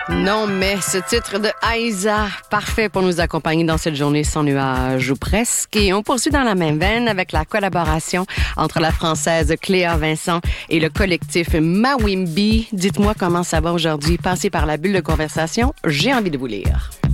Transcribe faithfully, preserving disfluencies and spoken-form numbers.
Non, mais ce titre de Aïssa, parfait pour nous accompagner dans cette journée sans nuages ou presque. Et on poursuit dans la même veine avec la collaboration entre la Française Cléa Vincent et le collectif Mawimbi. Dites-moi comment ça va aujourd'hui. Passez par la bulle de conversation. J'ai envie de vous lire.